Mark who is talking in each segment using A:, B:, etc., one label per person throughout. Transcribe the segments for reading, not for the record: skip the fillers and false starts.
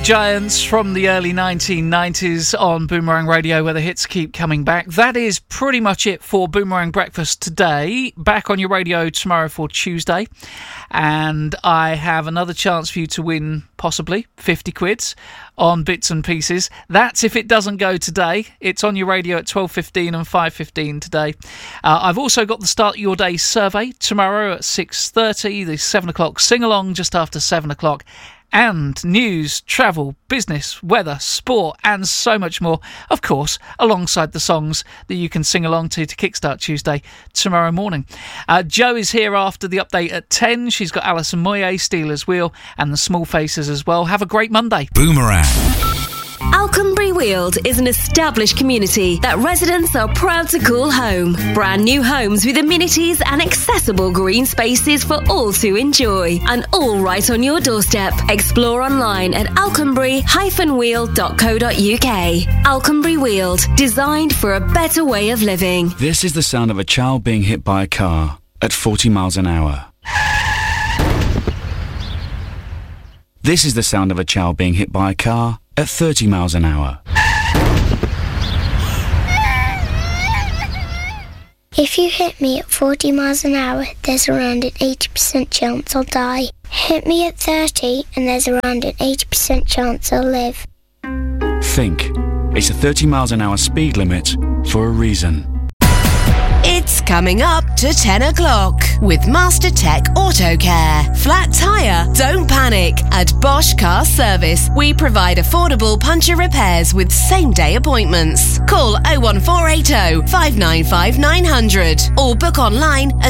A: Giants from the early 1990s on Boomerang Radio, where the hits keep coming back. That is pretty much it for Boomerang Breakfast today. Back on your radio tomorrow for Tuesday. And I have another chance for you to win, possibly, 50 quids on Bits and Pieces. That's if it doesn't go today. It's on your radio at 12:15 and 5:15 today. I've also got the Start Your Day survey tomorrow at 6:30, the 7 o'clock sing-along just after 7 o'clock. And news, travel, business, weather, sport, and so much more, of course, alongside the songs that you can sing along to kickstart Tuesday tomorrow morning. Jo is here after the update at 10. She's got Alison Moyet, Steelers Wheel, and the Small Faces as well. Have a great Monday.
B: Boomerang.
C: Alconbury Weald is an established community that residents are proud to call home. Brand new homes with amenities and accessible green spaces for all to enjoy. And all right on your doorstep. Explore online at alconbury-weald.co.uk. Alconbury Weald, designed for a better way of living.
D: This is the sound of a child being hit by a car at 40 miles an hour. This is the sound of a child being hit by a car at 30 miles an hour.
E: If you hit me at 40 miles an hour, there's around an 80% chance I'll die. Hit me at 30 and there's around an 80% chance I'll live.
D: Think. It's a 30 miles an hour speed limit for a reason.
F: It's coming up to 10 o'clock with Master Tech Auto Care. Flat tyre? Don't panic. At Bosch Car Service, we provide affordable puncture repairs with same-day appointments. Call 01480 595 900 or book online at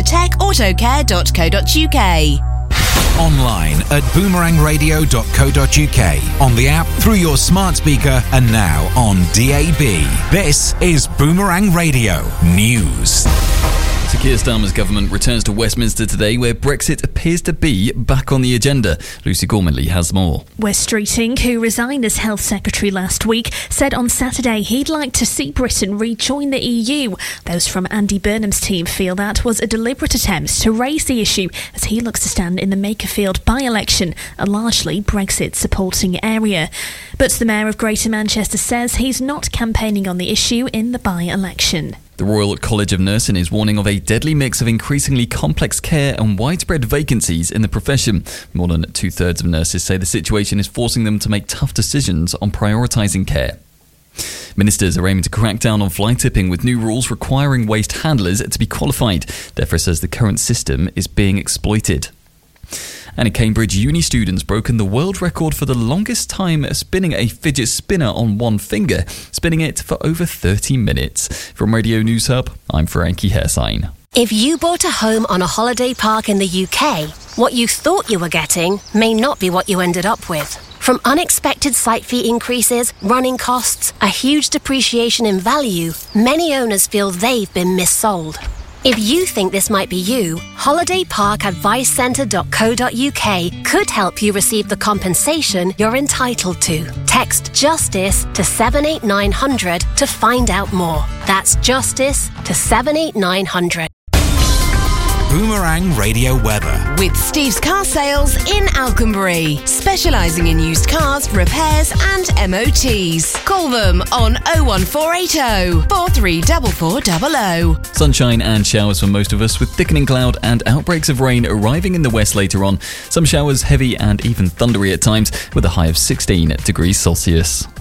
F: mastertechautocare.co.uk.
B: Online at boomerangradio.co.uk, on the app, through your smart speaker, and now on DAB. This is Boomerang Radio News.
G: So Keir Starmer's government returns to Westminster today, where Brexit appears to be back on the agenda. Lucy Gormley has more.
H: Wes Streeting, who resigned as Health Secretary last week, said on Saturday he'd like to see Britain rejoin the EU. Those from Andy Burnham's team feel that was a deliberate attempt to raise the issue as he looks to stand in the Makerfield by-election, a largely Brexit-supporting area. But the Mayor of Greater Manchester says he's not campaigning on the issue in the by-election.
G: The Royal College of Nursing is warning of a deadly mix of increasingly complex care and widespread vacancies in the profession. More than 2/3 of nurses say the situation is forcing them to make tough decisions on prioritising care. Ministers are aiming to crack down on fly tipping with new rules requiring waste handlers to be qualified. DEFRA says the current system is being exploited. And a Cambridge uni student's broken the world record for the longest time spinning a fidget spinner on one finger, spinning it for over 30 minutes. From Radio News Hub, I'm Frankie Hairsign.
I: If you bought a home on a holiday park in the UK, what you thought you were getting may not be what you ended up with. From unexpected site fee increases, running costs, a huge depreciation in value, many owners feel they've been missold. If you think this might be you, holidayparkadvicecentre.co.uk could help you receive the compensation you're entitled to. Text JUSTICE to 78900 to find out more. That's JUSTICE to 78900.
B: Boomerang Radio weather.
F: With Steve's Car Sales in Alconbury, specialising in used cars, repairs and MOTs. Call them on 01480 434400.
G: Sunshine and showers for most of us, with thickening cloud and outbreaks of rain arriving in the west later on. Some showers heavy and even thundery at times, with a high of 16 degrees Celsius.